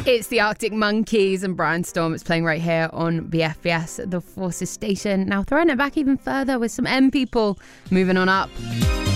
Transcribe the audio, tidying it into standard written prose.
It's the Arctic Monkeys and Brian Storm. It's playing right here on BFBS, the Forces station. Now throwing it back even further with some M people moving on up.